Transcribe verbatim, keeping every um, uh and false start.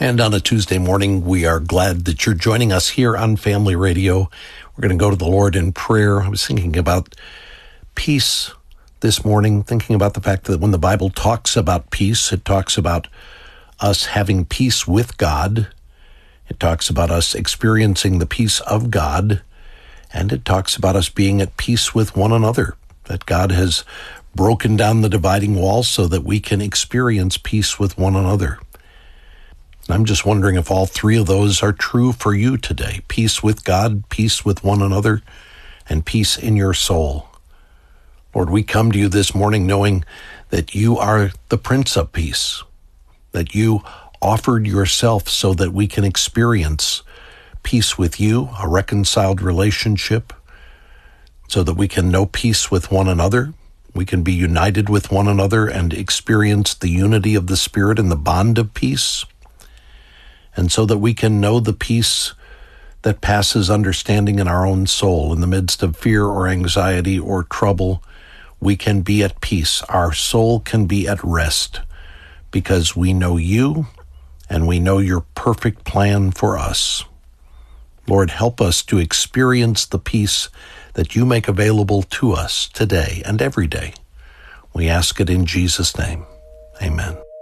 And on a Tuesday morning, we are glad that you're joining us here on Family Radio. We're going to go to the Lord in prayer. I was thinking about peace this morning, thinking about the fact that when the Bible talks about peace, it talks about us having peace with God. It talks about us experiencing the peace of God. And it talks about us being at peace with one another, that God has broken down the dividing wall so that we can experience peace with one another. I'm just wondering if all three of those are true for you today. Peace with God, peace with one another, and peace in your soul. Lord, we come to you this morning knowing that you are the Prince of Peace, that you offered yourself so that we can experience peace with you, a reconciled relationship, so that we can know peace with one another. We can be united with one another and experience the unity of the Spirit and the bond of peace. And so that we can know the peace that passes understanding in our own soul. In the midst of fear or anxiety or trouble, we can be at peace. Our soul can be at rest because we know you and we know your perfect plan for us. Lord, help us to experience the peace that you make available to us today and every day. We ask it in Jesus' name. Amen.